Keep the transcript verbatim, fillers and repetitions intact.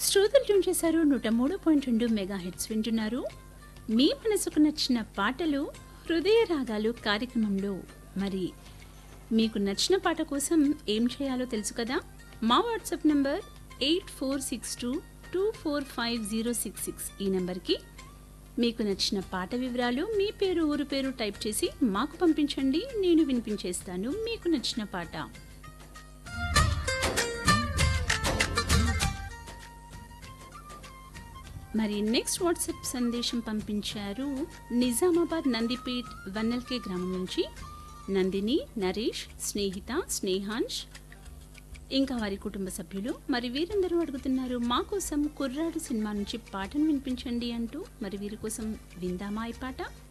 శ్రోతలు ట్యూన్ చేశారు నూట మూడు పాయింట్ రెండు మెగా హెడ్స్ వింటున్నారు. మీ మనసుకు నచ్చిన పాటలు హృదయ రాగాలు కార్యక్రమంలో. మరి మీకు నచ్చిన పాట కోసం ఏం చేయాలో తెలుసు కదా. మా WhatsApp number eight four six two two four five zero six six ఈ నెంబర్కి మీకు నచ్చిన పాట వివరాలు, మీ పేరు ఊరు పేరు టైప్ చేసి మాకు పంపించండి. నేను వినిపించేస్తాను మీకు నచ్చిన పాట. మరి నెక్స్ట్ వాట్సాప్ సందేశం పంపించారు నిజామాబాద్ నందిపేట్ వన్నెల్కే గ్రామం నుంచి నందిని, నరేష్, స్నేహిత, స్నేహాంష్ ఇంకా వారి కుటుంబ సభ్యులు. మరి వీరందరూ అడుగుతున్నారు మా కోసం కుర్రాడు సినిమా నుంచి పాటను వినిపించండి అంటూ. మరి వీరి కోసం విందామా ఈ పాట.